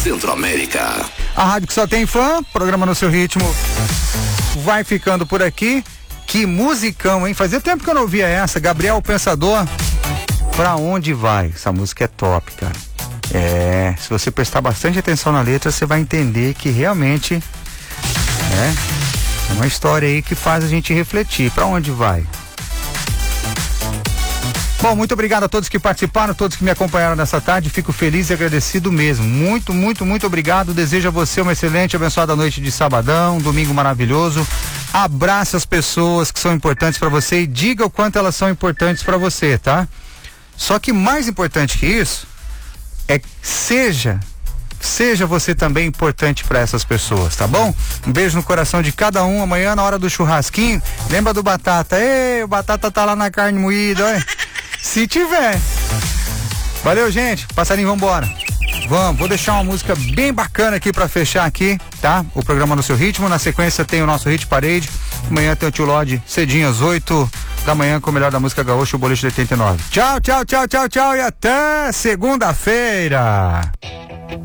Centro-América. A rádio que só tem fã, programa no seu ritmo, vai ficando por aqui. Que musicão, hein? Fazia tempo que eu não ouvia essa. Gabriel Pensador, Pra Onde Vai? Essa música é top, cara. Se você prestar bastante atenção na letra, você vai entender que realmente é uma história aí que faz a gente refletir. Pra onde vai? Bom, muito obrigado a todos que participaram, todos que me acompanharam nessa tarde. Fico feliz e agradecido mesmo. Muito, muito, muito obrigado. Desejo a você uma excelente, abençoada noite de sabadão, domingo maravilhoso. Abrace as pessoas que são importantes para você e diga o quanto elas são importantes para você, tá? Só que mais importante que isso é seja você também importante para essas pessoas, tá bom? Um beijo no coração de cada um. Amanhã na hora do churrasquinho, lembra do Batata? Ei, o Batata tá lá na carne moída, olha. Se tiver. Valeu, gente. Passarinho, vambora. Vou deixar uma música bem bacana aqui pra fechar aqui, tá? O programa no seu ritmo. Na sequência tem o nosso Hit Parade. Amanhã tem o Tio Lodge, cedinho às 8 da manhã com o melhor da música gaúcha, o Boliche de 89. Tchau, tchau, tchau, tchau, tchau e até segunda-feira.